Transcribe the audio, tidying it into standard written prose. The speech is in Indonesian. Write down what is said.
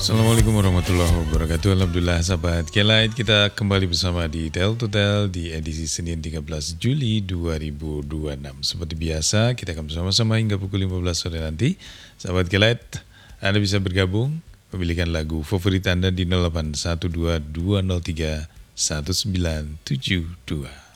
Assalamualaikum warahmatullahi wabarakatuh. Alhamdulillah sahabat Kelight, kita kembali bersama di Tell to Tell di edisi Senin 13 Juli 2026. Seperti biasa, kita akan bersama-sama hingga pukul 15 sore nanti. Sahabat Kelight, Anda bisa bergabung, memilihkan lagu favorit Anda di 0812 203 1972.